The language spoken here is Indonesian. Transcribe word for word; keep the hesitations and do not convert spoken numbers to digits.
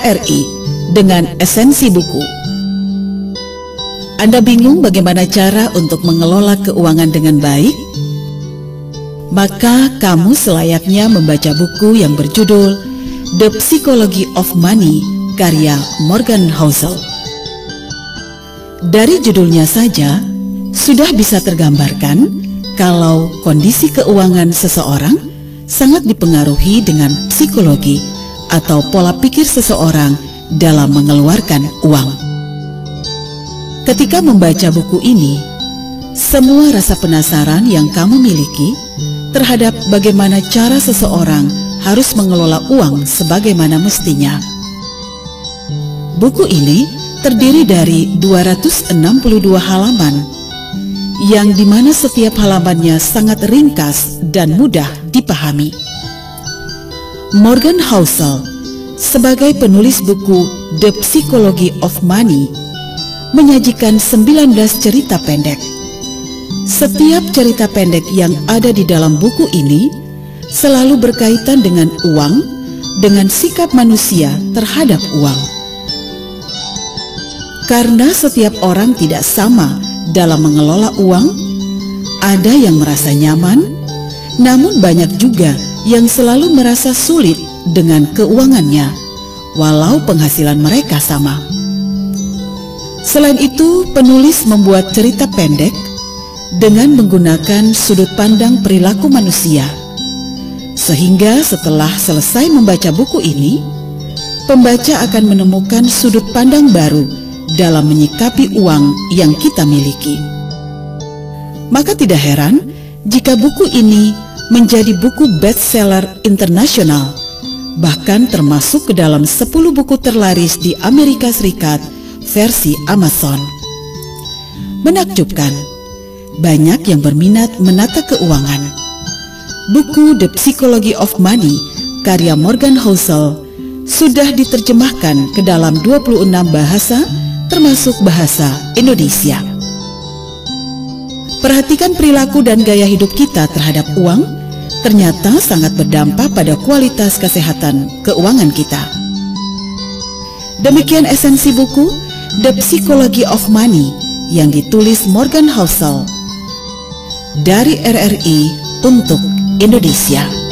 R I dengan esensi buku. Anda bingung bagaimana cara untuk mengelola keuangan dengan baik? Maka kamu selayaknya membaca buku yang berjudul The Psychology of Money karya Morgan Housel. Dari judulnya saja, sudah bisa tergambarkan kalau kondisi keuangan seseorang sangat dipengaruhi dengan psikologi atau pola pikir seseorang dalam mengeluarkan uang. Ketika membaca buku ini, semua rasa penasaran yang kamu miliki terhadap bagaimana cara seseorang harus mengelola uang sebagaimana mestinya. Buku ini terdiri dari dua ratus enam puluh dua halaman, yang dimana setiap halamannya sangat ringkas dan mudah dipahami. Morgan Housel sebagai penulis buku The Psychology of Money menyajikan sembilan belas cerita pendek. Setiap cerita pendek yang ada di dalam buku ini selalu berkaitan dengan uang, dengan sikap manusia terhadap uang. Karena setiap orang tidak sama dalam mengelola uang, ada yang merasa nyaman, namun banyak juga yang selalu merasa sulit dengan keuangannya, walau penghasilan mereka sama. Selain itu, penulis membuat cerita pendek dengan menggunakan sudut pandang perilaku manusia, sehingga setelah selesai membaca buku ini, pembaca akan menemukan sudut pandang baru dalam menyikapi uang yang kita miliki. Maka tidak heran jika buku ini menjadi buku bestseller internasional, bahkan termasuk ke dalam sepuluh buku terlaris di Amerika Serikat versi Amazon. Menakjubkan, banyak yang berminat menata keuangan. Buku The Psychology of Money karya Morgan Housel sudah diterjemahkan ke dalam dua puluh enam bahasa, termasuk bahasa Indonesia. Perhatikan perilaku dan gaya hidup kita terhadap uang ternyata sangat berdampak pada kualitas kesehatan keuangan kita. Demikian esensi buku The Psychology of Money yang ditulis Morgan Housel dari R R I untuk Indonesia.